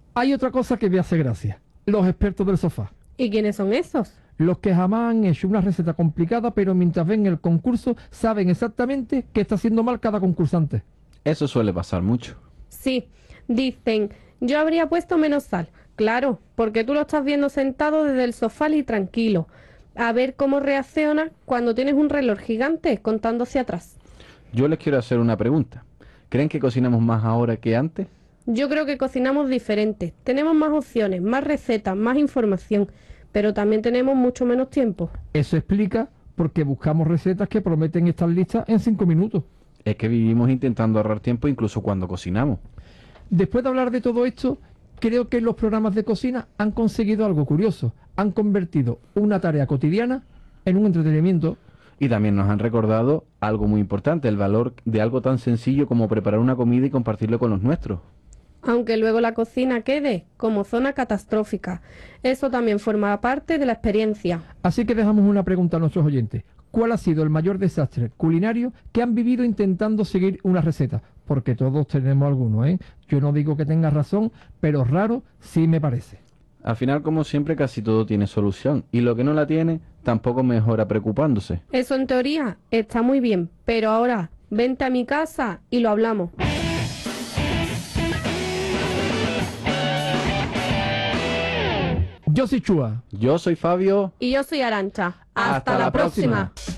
Hay otra cosa que me hace gracia. Los expertos del sofá. ¿Y quiénes son esos? Los que jamás han hecho una receta complicada, pero mientras ven el concurso saben exactamente qué está haciendo mal cada concursante. Eso suele pasar mucho. Sí, dicen, yo habría puesto menos sal. Claro, porque tú lo estás viendo sentado desde el sofá y tranquilo. A ver cómo reacciona cuando tienes un reloj gigante contando hacia atrás. Yo les quiero hacer una pregunta. ¿Creen que cocinamos más ahora que antes? Yo creo que cocinamos diferente. Tenemos más opciones, más recetas, más información, pero también tenemos mucho menos tiempo. Eso explica por qué buscamos recetas que prometen estar listas en 5 minutos. Es que vivimos intentando ahorrar tiempo incluso cuando cocinamos. Después de hablar de todo esto, creo que los programas de cocina han conseguido algo curioso. Han convertido una tarea cotidiana en un entretenimiento. Y también nos han recordado algo muy importante, el valor de algo tan sencillo como preparar una comida y compartirlo con los nuestros. Aunque luego la cocina quede como zona catastrófica. Eso también forma parte de la experiencia. Así que dejamos una pregunta a nuestros oyentes. ¿Cuál ha sido el mayor desastre culinario que han vivido intentando seguir una receta? Porque todos tenemos alguno, ¿eh? Yo no digo que tenga razón, pero raro sí me parece. Al final, como siempre, casi todo tiene solución. Y lo que no la tiene, tampoco mejora preocupándose. Eso en teoría está muy bien, pero ahora vente a mi casa y lo hablamos. Yo soy Chua. Yo soy Fabio. Y yo soy Arancha. Hasta la próxima.